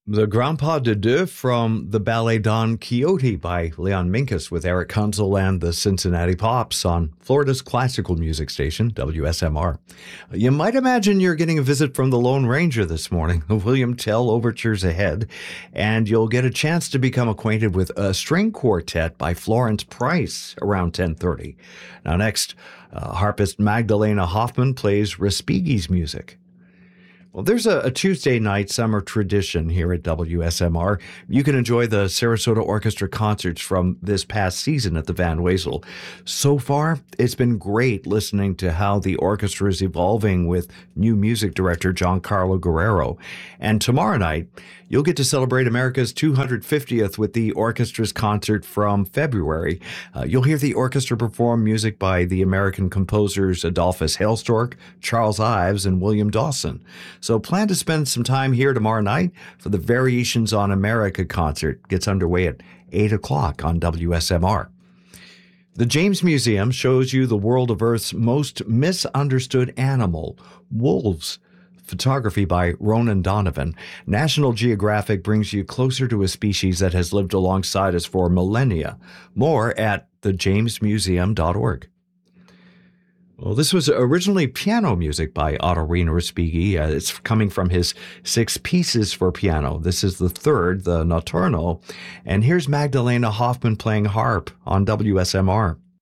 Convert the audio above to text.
The Grand Pas de Deux from the ballet Don Quixote by Leon Minkus with Eric Kunzel and the Cincinnati Pops on Florida's classical music station, WSMR. You might imagine you're getting a visit from the Lone Ranger this morning. The William Tell Overture's ahead, and you'll get a chance to become acquainted with a string quartet by Florence Price around 10:30. Now next, harpist Magdalena Hoffman plays Respighi's music. Well, there's a Tuesday night summer tradition here at WSMR. You can enjoy the Sarasota Orchestra concerts from this past season at the Van Wezel. So far, it's been great listening to how the orchestra is evolving with new music director Giancarlo Guerrero. And tomorrow night, you'll get to celebrate America's 250th with the orchestra's concert from February. You'll hear the orchestra perform music by the American composers Adolphus Hailstork, Charles Ives, and William Dawson. So plan to spend some time here tomorrow night for the Variations on America concert. Gets underway at 8 o'clock on WSMR. The James Museum shows you the world of Earth's most misunderstood animal, wolves. Photography by Ronan Donovan. National Geographic brings you closer to a species that has lived alongside us for millennia. More at thejamesmuseum.org. Well, this was originally piano music by Ottorino Respighi. It's coming from his 6 pieces for piano. This is the third, the Notturno. And here's Magdalena Hoffman playing harp on WSMR.